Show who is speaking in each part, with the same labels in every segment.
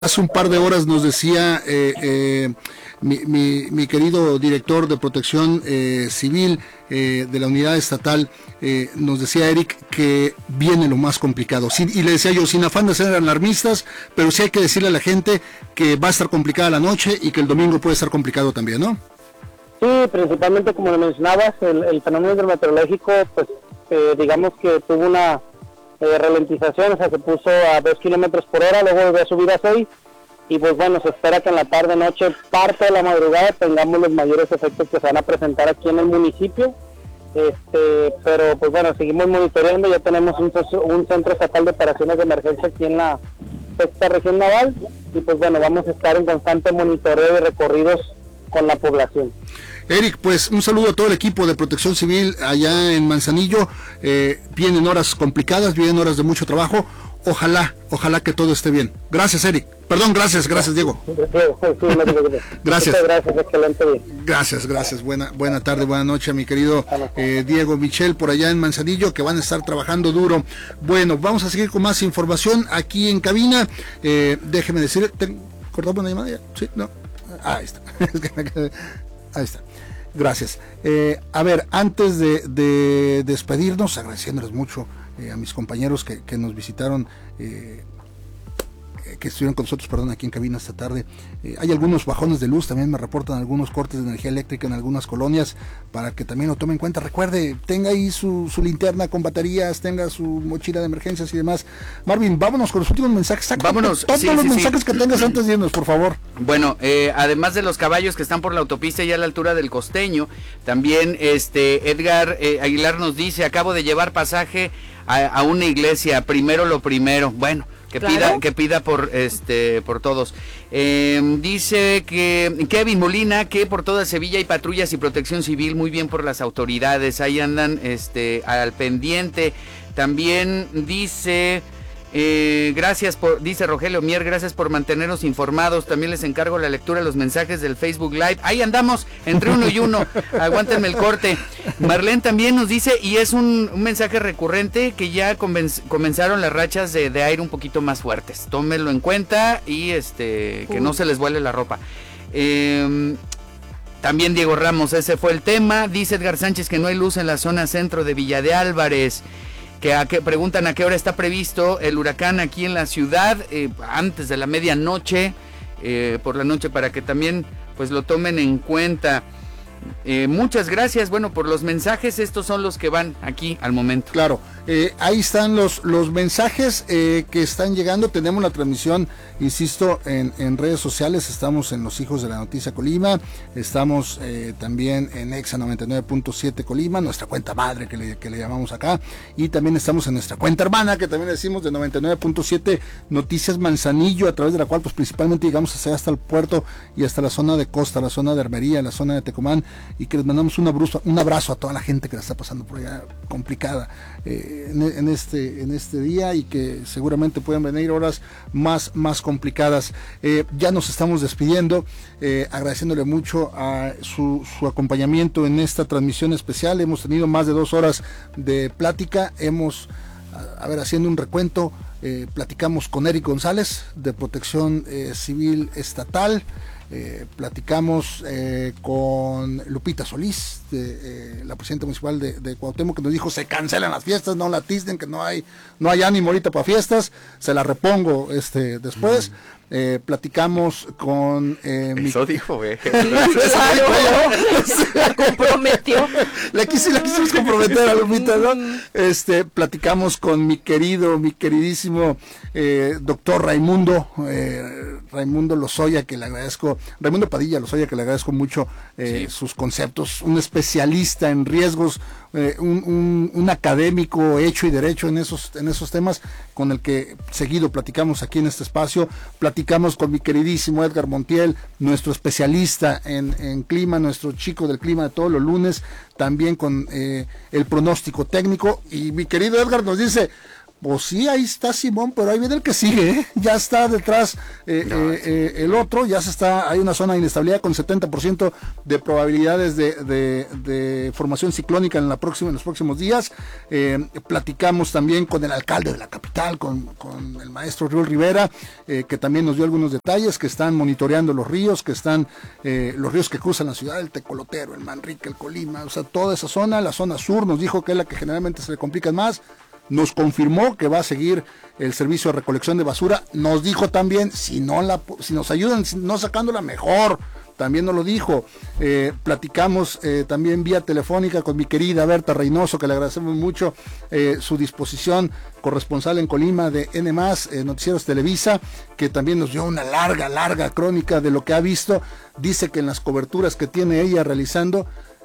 Speaker 1: Hace un par de horas nos decía mi querido director de Protección Civil de la Unidad Estatal, nos decía Eric que viene lo más complicado. Y le decía yo, sin afán de ser alarmistas, pero sí hay que decirle a la gente que va a estar complicada la noche y que el domingo puede estar complicado también, ¿no?
Speaker 2: Sí, principalmente como lo mencionabas, el fenómeno hidrometeorológico, pues digamos que tuvo una ralentización, o sea, se puso a 2 kilómetros por hora, luego volvió a subir a 6, y pues bueno, se espera que en la tarde, noche, parte de la madrugada tengamos los mayores efectos que se van a presentar aquí en el municipio, pero pues bueno, seguimos monitoreando, ya tenemos un centro estatal de operaciones de emergencia aquí en la sexta región naval, y pues bueno, vamos a estar en constante monitoreo y recorridos con la población.
Speaker 1: Eric, pues un saludo a todo el equipo de Protección Civil allá en Manzanillo. Vienen horas complicadas, vienen horas de mucho trabajo. Ojalá que todo esté bien. Gracias, Eric. Perdón, gracias, Diego. Gracias.
Speaker 2: Muchas gracias, excelente día.
Speaker 1: Gracias. Buena tarde, buena noche a mi querido Diego Michel por allá en Manzanillo, que van a estar trabajando duro. Bueno, vamos a seguir con más información aquí en cabina. Déjeme decir, ¿cortamos una llamada ya? Sí, no. Ahí está. Ahí está. Gracias. A ver, antes de despedirnos, agradeciéndoles mucho a mis compañeros que nos visitaron, que estuvieron con nosotros, aquí en cabina esta tarde. Hay algunos bajones de luz, también me reportan algunos cortes de energía eléctrica en algunas colonias, para que también lo tomen en cuenta. Recuerde, tenga ahí su linterna con baterías, tenga su mochila de emergencias y demás. Marvin, vámonos con los últimos mensajes.
Speaker 3: Vámonos.
Speaker 1: Todos los mensajes que tengas antes de irnos, por favor.
Speaker 3: Bueno, además de los caballos que están por la autopista ya a la altura del Costeño, también Edgar Aguilar nos dice: acabo de llevar pasaje a una iglesia, primero lo primero. Bueno, que pida por todos. Dice que Kevin Molina, que por toda Sevilla hay patrullas y protección civil, muy bien por las autoridades, ahí andan al pendiente. También dice dice Rogelio Mier, gracias por mantenernos informados. También les encargo la lectura de los mensajes del Facebook Live. Ahí andamos, entre uno y uno. Aguántenme el corte. Marlene también nos dice, y es un mensaje recurrente, que ya comenzaron las rachas de aire un poquito más fuertes. Tómenlo en cuenta y que no se les vuele la ropa. También Diego Ramos, ese fue el tema. Dice Edgar Sánchez que no hay luz en la zona centro de Villa de Álvarez. Que preguntan a qué hora está previsto el huracán aquí en la ciudad, antes de la medianoche, por la noche, para que también pues lo tomen en cuenta. Muchas gracias, bueno, por los mensajes. Estos son los que van aquí al momento.
Speaker 1: Claro, ahí están los mensajes que están llegando. Tenemos la transmisión, insisto, en redes sociales. Estamos en Los Hijos de la Noticia Colima, estamos también en Exa 99.7 Colima, nuestra cuenta madre que le llamamos acá, y también estamos en nuestra cuenta hermana, que también decimos, de 99.7 Noticias Manzanillo, a través de la cual pues principalmente llegamos hasta el puerto y hasta la zona de costa, la zona de Armería, la zona de Tecomán, y que les mandamos un abrazo a toda la gente que la está pasando por allá complicada en este día, y que seguramente pueden venir horas más complicadas. Ya nos estamos despidiendo, agradeciéndole mucho a su acompañamiento en esta transmisión especial. Hemos tenido más de 2 horas de plática. Haciendo un recuento, platicamos con Eric González de Protección Civil Estatal. Platicamos con Lupita Solís, la presidenta municipal de Cuauhtémoc, que nos dijo: se cancelan las fiestas, no la atisden, que no hay ánimo ahorita para fiestas, se la repongo después. Platicamos con
Speaker 3: eso dijo,
Speaker 4: se comprometió.
Speaker 1: La quisimos comprometer a Lupita, ¿no? Platicamos con mi queridísimo doctor Raimundo Lozoya, que le agradezco, Raimundo Padilla Lozoya, que le agradezco mucho sus conceptos, un especialista en riesgos, un académico hecho y derecho en esos temas, con el que seguido platicamos aquí en este espacio. Platicamos con mi queridísimo Edgar Montiel, nuestro especialista en clima, nuestro chico del clima de todos los lunes, también con el pronóstico técnico. Y mi querido Edgar nos dice: Pues sí, ahí está Simón, pero ahí viene el que sigue, ¿eh? Ya está detrás el otro, hay una zona de inestabilidad con 70% de probabilidades de formación ciclónica en los próximos días. Platicamos también con el alcalde de la capital, con el maestro Riol Rivera, que también nos dio algunos detalles, que están monitoreando los ríos, los ríos que cruzan la ciudad, el Tecolotero, el Manrique, el Colima, o sea, toda esa zona, la zona sur nos dijo que es la que generalmente se le complica más. Nos confirmó que va a seguir el servicio de recolección de basura. Nos dijo también, si nos ayudan no sacándola, mejor. También nos lo dijo. Platicamos también vía telefónica con mi querida Berta Reynoso, que le agradecemos mucho su disposición, corresponsal en Colima de N+, Noticieros Televisa, que también nos dio una larga crónica de lo que ha visto. Dice que en las coberturas que tiene ella realizando,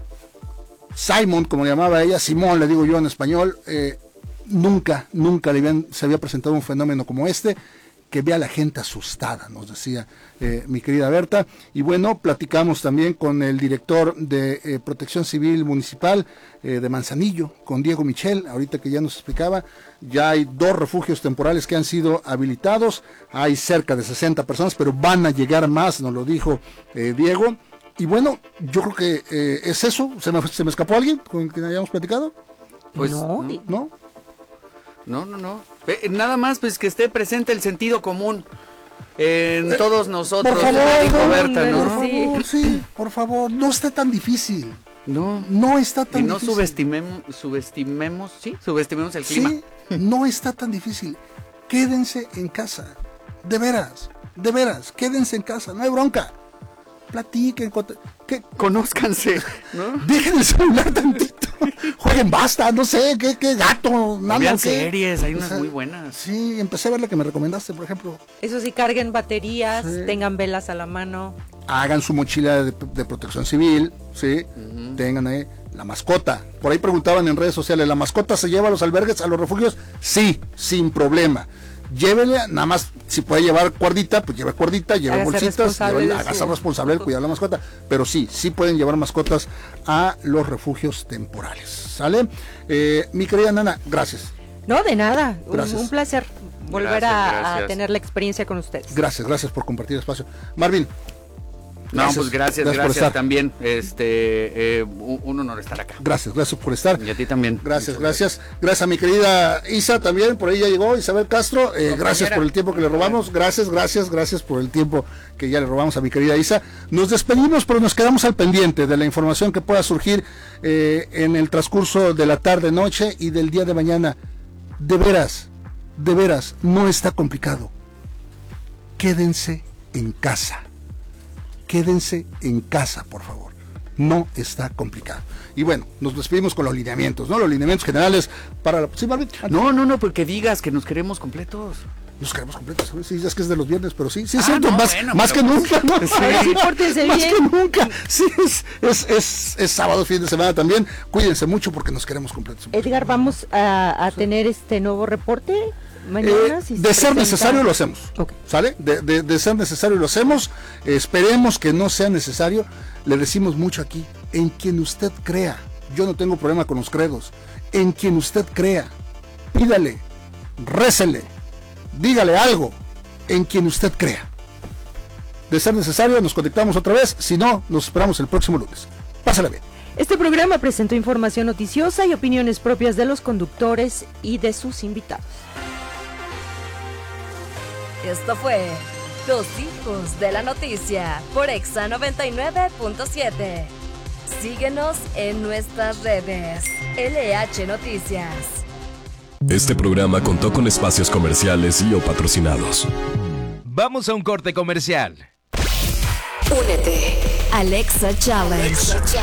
Speaker 1: Simon, como le llamaba ella, Simón, le digo yo en español, nunca se había presentado un fenómeno como este, que ve a la gente asustada, nos decía mi querida Berta. Y bueno, platicamos también con el director de Protección Civil Municipal de Manzanillo, con Diego Michel, ahorita que ya nos explicaba, ya hay 2 refugios temporales que han sido habilitados, hay cerca de 60 personas, pero van a llegar más, nos lo dijo Diego. Y bueno, yo creo que es eso. ¿Se me escapó alguien con quien hayamos platicado?
Speaker 3: Pues
Speaker 1: ¿No?
Speaker 3: No. Nada más pues que esté presente el sentido común en todos nosotros.
Speaker 1: Por favor,
Speaker 3: dijo Berta, ¿no?
Speaker 1: Por favor, no está tan difícil.
Speaker 3: No
Speaker 1: está tan difícil.
Speaker 3: Y no subestimemos el clima.
Speaker 1: Sí, no está tan difícil. Quédense en casa. De veras, quédense en casa, no hay bronca. Platiquen,
Speaker 3: conózcanse, ¿no?
Speaker 1: Dejen el celular tantito, jueguen basta, no sé, qué gato, nada.
Speaker 3: Vean series, hay unas muy buenas.
Speaker 1: Sí, empecé a ver la que me recomendaste, por ejemplo.
Speaker 4: Eso sí, carguen baterías, tengan velas a la mano.
Speaker 1: Hagan su mochila de protección civil, sí, tengan ahí la mascota. Por ahí preguntaban en redes sociales, ¿la mascota se lleva a los albergues, a los refugios? Sí, sin problema. Llévele, nada más, si puede llevar cuerdita, pues lleve cuerdita, lleve bolsitas, hágase responsable del cuidar la mascota, pero sí pueden llevar mascotas a los refugios temporales, ¿sale? Mi querida Nana, gracias.
Speaker 4: No, de nada,
Speaker 1: Gracias.
Speaker 4: un placer volver a tener la experiencia con ustedes.
Speaker 1: Gracias por compartir el espacio. Marvin.
Speaker 3: Pues gracias también, un honor estar acá. Gracias
Speaker 1: por estar.
Speaker 3: Y a ti también.
Speaker 1: Gracias a mi querida Isa también, por ahí ya llegó Isabel Castro, gracias por el tiempo que le robamos, gracias por el tiempo que ya le robamos a mi querida Isa. Nos despedimos, pero nos quedamos al pendiente de la información que pueda surgir en el transcurso de la tarde, noche y del día de mañana. De veras, no está complicado. Quédense en casa. Quédense en casa, por favor. No está complicado. Y bueno, nos despedimos con los lineamientos, ¿no? Los lineamientos generales para la... ¿Sí, Marvin?
Speaker 3: No, porque digas que nos queremos completos.
Speaker 1: Nos queremos completos, sí, es que es de los viernes, pero sí es cierto, más que nunca, ¿no?
Speaker 4: Sí, pórtense bien.
Speaker 1: Más que nunca, sí, es sábado, fin de semana también. Cuídense mucho porque nos queremos completos.
Speaker 4: Edgar, vamos a tener este nuevo reporte mañana.
Speaker 1: De ser necesario lo hacemos, ¿sale? De ser necesario lo hacemos. Esperemos que no sea necesario. Le decimos mucho aquí, en quien usted crea. Yo no tengo problema con los credos. En quien usted crea, pídale, récele, dígale algo, en quien usted crea. De ser necesario, nos conectamos otra vez. Si no, nos esperamos el próximo lunes. Pásala bien.
Speaker 4: Este programa presentó información noticiosa y opiniones propias de los conductores y de sus invitados.
Speaker 5: Esto fue Los Hijos de la Noticia por Exa 99.7. Síguenos en nuestras redes. LH Noticias.
Speaker 6: Este programa contó con espacios comerciales y o patrocinados.
Speaker 7: Vamos a un corte comercial.
Speaker 5: Únete. Alexa Challenge.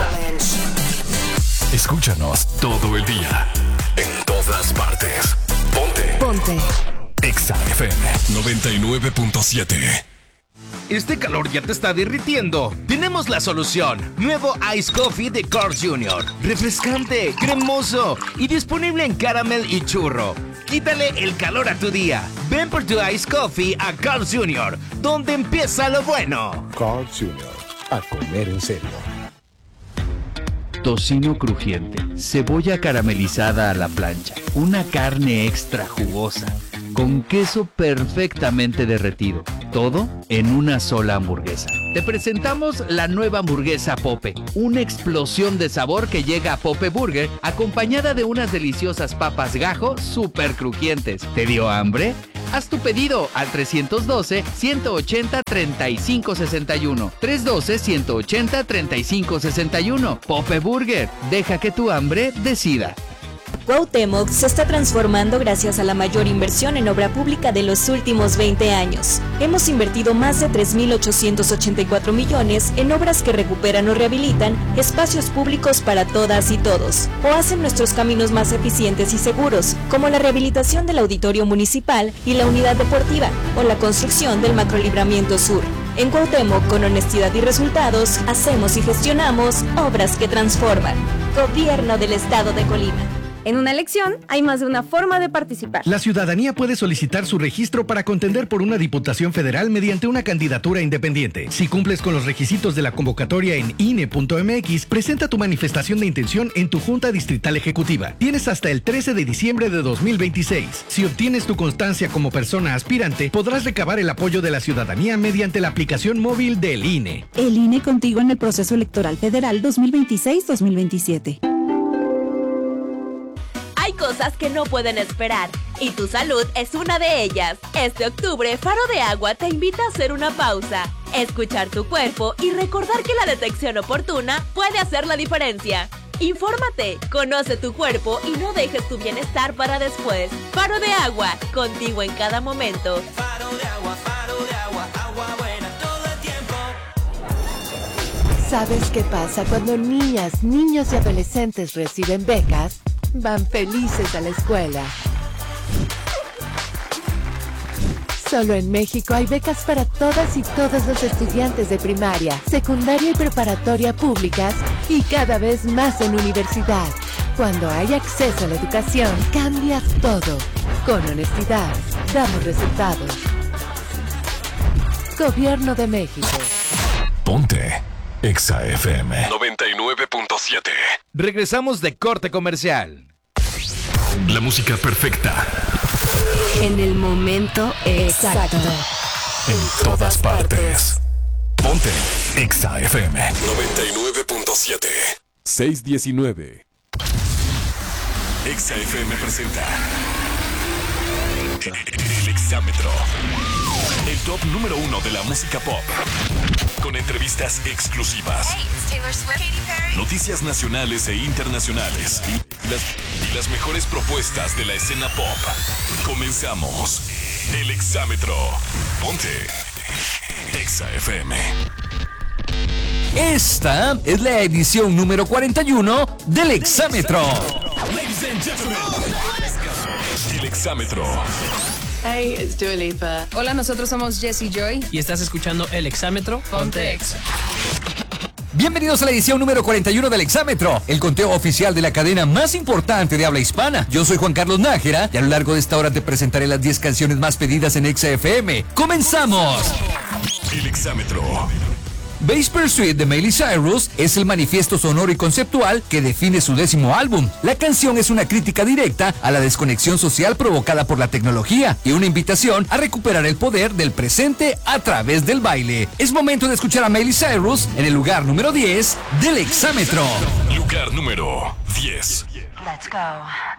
Speaker 6: Escúchanos todo el día. En todas partes. Ponte. Exa FM 99.7.
Speaker 7: Este calor ya te está derritiendo. Tenemos la solución. Nuevo Ice Coffee de Carl's Jr. Refrescante, cremoso y disponible en caramel y churro. Quítale el calor a tu día. Ven por tu Ice Coffee a Carl's Jr., donde empieza lo bueno.
Speaker 8: Carl's Jr., a comer en serio.
Speaker 3: tocino crujiente, cebolla caramelizada a la plancha, una carne extra jugosa, con queso perfectamente derretido, todo en una sola hamburguesa. Te presentamos la nueva hamburguesa Pope, una explosión de sabor que llega a Pope Burger acompañada de unas deliciosas papas Gajo súper crujientes. ¿Te dio hambre? Haz tu pedido al 312-180-3561. 312-180-3561. Pope Burger, deja que tu hambre decida.
Speaker 8: Cuauhtémoc se está transformando gracias a la mayor inversión en obra pública de los últimos 20 años. Hemos invertido más de 3.884 millones en obras que recuperan o rehabilitan espacios públicos para todas y todos, o hacen nuestros caminos más eficientes y seguros, como la rehabilitación del auditorio municipal y la unidad deportiva, o la construcción del macrolibramiento sur. En Cuauhtémoc, con honestidad y resultados, hacemos y gestionamos obras que transforman. Gobierno del Estado de Colima.
Speaker 9: En una elección hay más de una forma de participar.
Speaker 10: La ciudadanía puede solicitar su registro para contender por una diputación federal mediante una candidatura independiente. Si cumples con los requisitos de la convocatoria en INE.mx, presenta tu manifestación de intención en tu Junta Distrital Ejecutiva. Tienes hasta el 13 de diciembre de 2026. Si obtienes tu constancia como persona aspirante, podrás recabar el apoyo de la ciudadanía mediante la aplicación móvil del INE.
Speaker 11: El INE contigo en el proceso electoral federal 2026-2027.
Speaker 12: Hay cosas que no pueden esperar y tu salud es una de ellas. Este octubre, Faro de Agua te invita a hacer una pausa, escuchar tu cuerpo y recordar que la detección oportuna puede hacer la diferencia. Infórmate, conoce tu cuerpo y no dejes tu bienestar para después. Faro de Agua, contigo en cada momento.
Speaker 13: Faro de agua, agua buena todo el tiempo.
Speaker 14: ¿Sabes qué pasa cuando niñas, niños y adolescentes reciben becas? Van felices a la escuela. Solo en México hay becas para todas y todos los estudiantes de primaria, secundaria y preparatoria públicas y cada vez más en universidad. Cuando hay acceso a la educación, cambia todo. Con honestidad, damos resultados. Gobierno de México.
Speaker 6: Ponte Exa FM 99.7.
Speaker 7: Regresamos de corte comercial.
Speaker 6: La música perfecta.
Speaker 5: En el momento exacto.
Speaker 6: En todas partes. Ponte Exa FM 99.7. 619. Exa FM presenta El Exámetro. El top número 1 de la música pop. Con entrevistas exclusivas.
Speaker 15: Hey, it's Taylor Swift, Katy Perry.
Speaker 6: Noticias nacionales e internacionales. Y las mejores propuestas de la escena pop. Comenzamos. El Exámetro. Ponte Exa FM.
Speaker 16: Esta es la edición número 41 del Exámetro.
Speaker 6: Ladies and gentlemen. El Exámetro.
Speaker 17: Hey, it's Dua Lipa.
Speaker 18: Hola, nosotros somos Jessie Joy.
Speaker 19: Y estás escuchando El Exámetro.
Speaker 18: Ponte Exa.
Speaker 16: Bienvenidos a la edición número 41 del Exámetro, el conteo oficial de la cadena más importante de habla hispana. Yo soy Juan Carlos Nájera y a lo largo de esta hora te presentaré las 10 canciones más pedidas en Exa FM. ¡Comenzamos!
Speaker 6: El Exámetro.
Speaker 16: Bass Pursuit de Miley Cyrus es el manifiesto sonoro y conceptual que define su 10º álbum. La canción es una crítica directa a la desconexión social provocada por la tecnología y una invitación a recuperar el poder del presente a través del baile. Es momento de escuchar a Miley Cyrus en el lugar número 10 del Exámetro.
Speaker 6: Lugar número 10.
Speaker 15: Let's go.